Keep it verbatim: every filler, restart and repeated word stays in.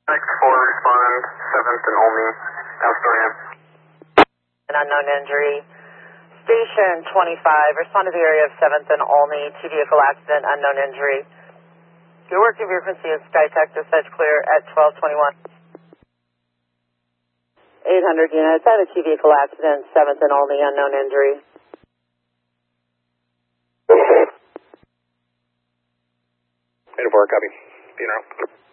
six four, respond, seventh and only, Astoria. An unknown injury. Station twenty-five, respond to the area of seventh and Olney, two vehicle accident, unknown injury. Your working frequency is SkyTech, dispatch clear at twelve twenty-one. eight hundred units, I have a two vehicle accident, seventh and Olney, unknown injury. eight four, copy. Funeral.